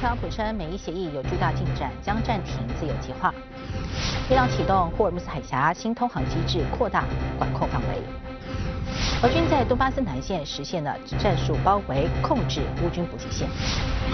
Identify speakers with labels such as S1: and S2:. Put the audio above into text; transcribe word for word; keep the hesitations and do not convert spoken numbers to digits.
S1: 特朗普称美伊协议有巨大进展，将暂停自由计划。伊朗启动霍尔木斯海峡新通航机制，扩大管控范围。俄军在东巴斯南线实现了战术包围，控制乌军补给线。